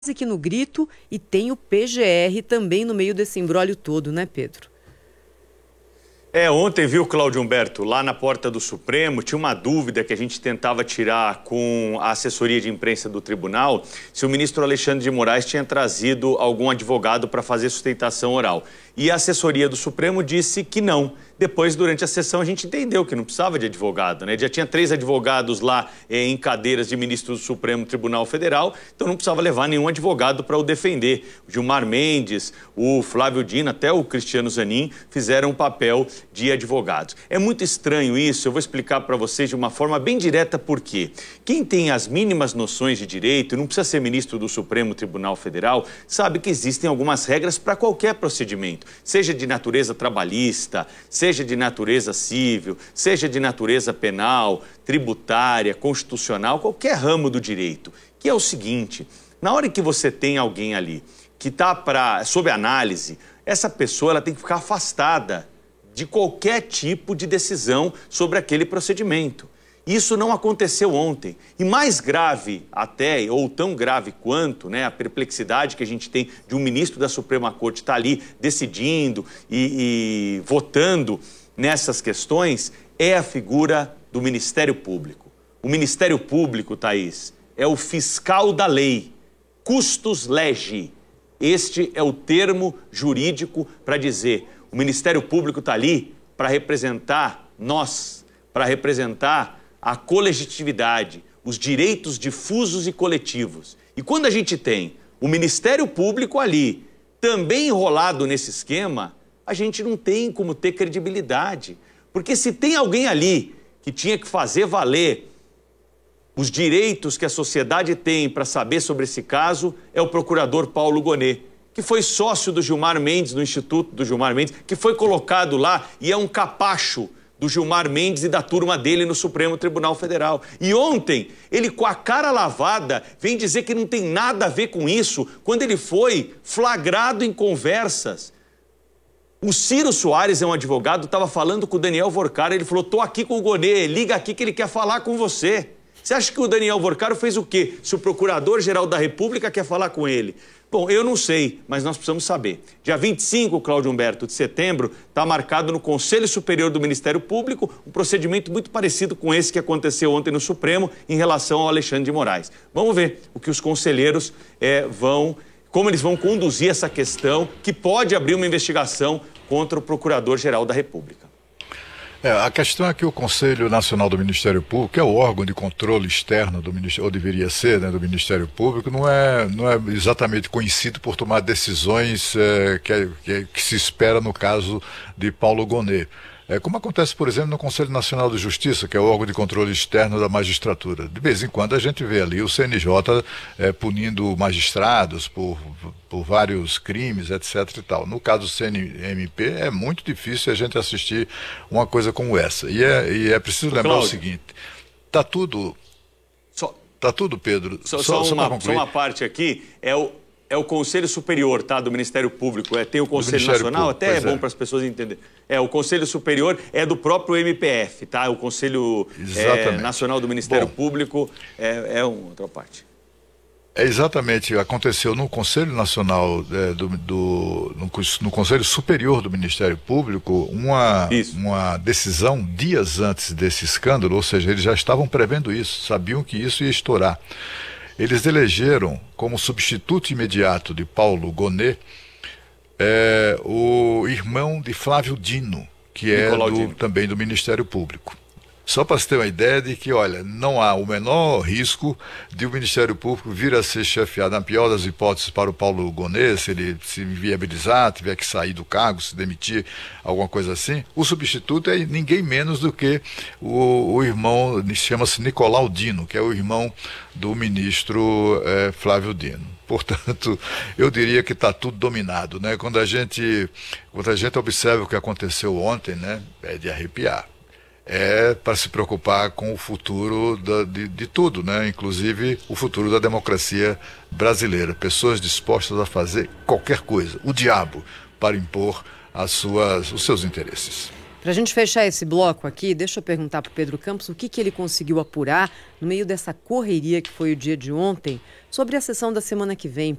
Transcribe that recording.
aqui no grito e tem o PGR também no meio desse imbróglio todo, né, Pedro? Ontem, viu, Cláudio Humberto, lá na porta do Supremo, tinha uma dúvida que a gente tentava tirar com a assessoria de imprensa do tribunal, se o ministro Alexandre de Moraes tinha trazido algum advogado para fazer sustentação oral. E a assessoria do Supremo disse que não. Depois, durante a sessão, a gente entendeu que não precisava de advogado, né? Já tinha 3 advogados lá em cadeiras de ministro do Supremo Tribunal Federal, então não precisava levar nenhum advogado para o defender. O Gilmar Mendes, o Flávio Dino, até o Cristiano Zanin fizeram um papel de advogados. É muito estranho isso, eu vou explicar para vocês de uma forma bem direta por quê. Quem tem as mínimas noções de direito, não precisa ser ministro do Supremo Tribunal Federal, sabe que existem algumas regras para qualquer procedimento, seja de natureza trabalhista, seja de natureza civil, seja de natureza penal, tributária, constitucional, qualquer ramo do direito, que é o seguinte: na hora que você tem alguém ali que está sob análise, essa pessoa ela tem que ficar afastada de qualquer tipo de decisão sobre aquele procedimento. Isso não aconteceu ontem. E mais grave até, ou tão grave quanto, né, a perplexidade que a gente tem de um ministro da Suprema Corte estar ali decidindo e votando nessas questões, é a figura do Ministério Público. O Ministério Público, Thaís, é o fiscal da lei, custos legi. Este é o termo jurídico para dizer: o Ministério Público está ali para representar nós, para representar a colegitimidade, os direitos difusos e coletivos. E quando a gente tem o Ministério Público ali, também enrolado nesse esquema, a gente não tem como ter credibilidade. Porque se tem alguém ali que tinha que fazer valer os direitos que a sociedade tem para saber sobre esse caso, é o procurador Paulo Gonet, que foi sócio do Gilmar Mendes, do Instituto do Gilmar Mendes, que foi colocado lá e é um capacho do Gilmar Mendes e da turma dele no Supremo Tribunal Federal. E ontem, ele com a cara lavada, vem dizer que não tem nada a ver com isso, quando ele foi flagrado em conversas. O Ciro Soares é um advogado, estava falando com o Daniel Vorcaro, ele falou: tô aqui com o Gonet, liga aqui que ele quer falar com você. Você acha que o Daniel Vorcaro fez o quê? Se o Procurador-Geral da República quer falar com ele? Bom, eu não sei, mas nós precisamos saber. Dia 25, Cláudio Humberto, de setembro, está marcado no Conselho Superior do Ministério Público um procedimento muito parecido com esse que aconteceu ontem no Supremo em relação ao Alexandre de Moraes. Vamos ver o que os conselheiros como eles vão conduzir essa questão que pode abrir uma investigação contra o Procurador-Geral da República. A questão é que o Conselho Nacional do Ministério Público, que é o órgão de controle externo do Ministério, ou deveria ser, né, do Ministério Público, não é exatamente conhecido por tomar decisões que se espera no caso de Paulo Gonet. Como acontece, por exemplo, no Conselho Nacional de Justiça, que é o órgão de controle externo da magistratura. De vez em quando a gente vê ali o CNJ punindo magistrados por vários crimes, etc. e tal. No caso do CNMP, é muito difícil a gente assistir uma coisa como essa. E é preciso lembrar o seguinte: tá tudo, Pedro. Só uma parte aqui, é o Conselho Superior, tá, do Ministério Público. Tem o Conselho Nacional, Público, até é bom para as pessoas entenderem. O Conselho Superior é do próprio MPF, tá? O Conselho Nacional do Ministério Público é outra parte. Exatamente, aconteceu no Conselho Nacional, no Conselho Superior do Ministério Público, uma decisão dias antes desse escândalo, ou seja, eles já estavam prevendo isso, sabiam que isso ia estourar. Eles elegeram como substituto imediato de Paulo Gonet o irmão de Flávio Dino, que é também do Ministério Público. Só para você ter uma ideia de que, olha, não há o menor risco de o Ministério Público vir a ser chefiado, na pior das hipóteses, para o Paulo Gonet, se ele se viabilizar, tiver que sair do cargo, se demitir, alguma coisa assim. O substituto é ninguém menos do que o irmão, chama-se Nicolau Dino, que é o irmão do ministro Flávio Dino. Portanto, eu diria que está tudo dominado, né? Quando a gente observa o que aconteceu ontem, né, é de arrepiar. É para se preocupar com o futuro de tudo, né? Inclusive o futuro da democracia brasileira. Pessoas dispostas a fazer qualquer coisa, o diabo, para impor os seus interesses. Para a gente fechar esse bloco aqui, deixa eu perguntar para o Pedro Campos o que ele conseguiu apurar no meio dessa correria que foi o dia de ontem sobre a sessão da semana que vem.